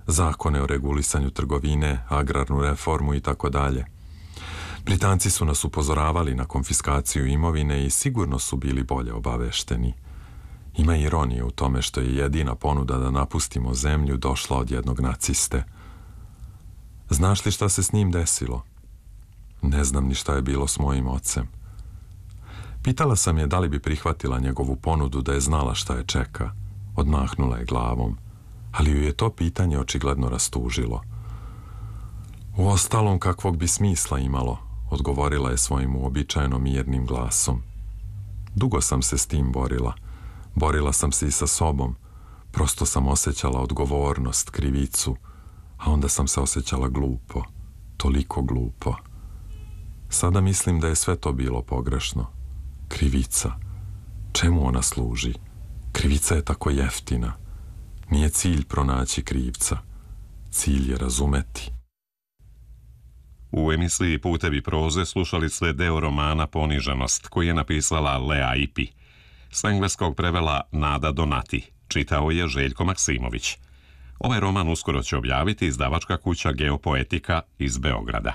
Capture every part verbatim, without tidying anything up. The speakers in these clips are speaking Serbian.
zakone o regulisanju trgovine, agrarnu reformu i tako dalje. Britanci su nas upozoravali na konfiskaciju imovine i sigurno su bili bolje obavešteni. Ima ironije u tome što je jedina ponuda da napustimo zemlju došla od jednog naciste. Znaš li šta se s njim desilo? Ne znam ni šta je bilo s mojim ocem. Pitala sam je da li bi prihvatila njegovu ponudu da je znala šta je čeka. Odmahnula je glavom, ali ju je to pitanje očigledno rastužilo. Uostalom, kakvog bi smisla imalo, odgovorila je svojim uobičajeno mirnim glasom. Dugo sam se s tim borila. Borila sam se i sa sobom. Prosto sam osjećala odgovornost, krivicu, a onda sam se osjećala glupo. Toliko glupo. Sada mislim da je sve to bilo pogrešno. Krivica. Čemu ona služi? Krivica je tako jeftina. Nije cilj pronaći krivca. Cilj je razumeti. U emisiji Putevi proze slušali ste deo romana Poniženost, koji je napisala Lea Ipi. S engleskog prevela Nada Donati. Čitao je Željko Maksimović. Ovaj roman uskoro će objaviti izdavačka kuća Geopoetika iz Beograda.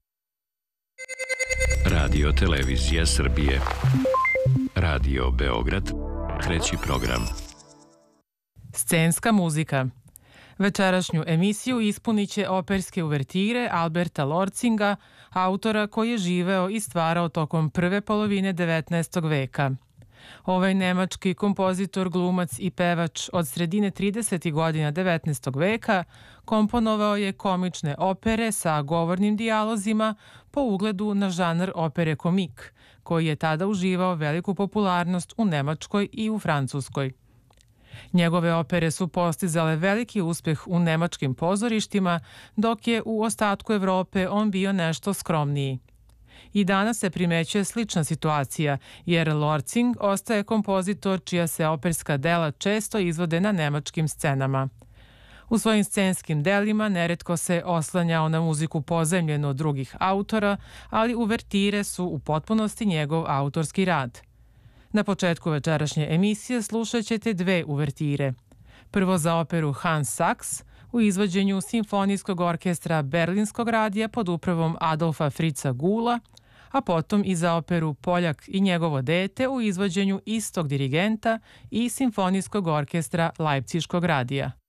Radio Televizija Srbije. Radio Beograd. Treći program. Scenska muzika. Večerašnju emisiju ispunit će operske uvertire Alberta Lorzinga, autora koji je živeo i stvarao tokom prve polovine devetnaestog veka. Ovaj nemački kompozitor, glumac i pevač od sredine tridesetih godina devetnaestog veka komponovao je komične opere sa govornim dijalozima po ugledu na žanr opere komik, koji je tada uživao veliku popularnost u Nemačkoj i u Francuskoj. Njegove opere su postizale veliki uspeh u nemačkim pozorištima, dok je u ostatku Evrope on bio nešto skromniji. I danas se primećuje slična situacija, jer Lorzing ostaje kompozitor čija se operska dela često izvode na nemačkim scenama. U svojim scenskim delima neretko se oslanjao na muziku pozajmljenu od drugih autora, ali uvertire su u potpunosti njegov autorski rad. Na početku večerašnje emisije slušat ćete dve uvertire. Prvo za operu Hans Sachs u izvođenju Simfonijskog orkestra Berlinskog radija pod upravom Adolfa Fritza Gula, a potom i za operu Poljak i njegovo dete u izvođenju istog dirigenta i Simfonijskog orkestra Leipziškog radija.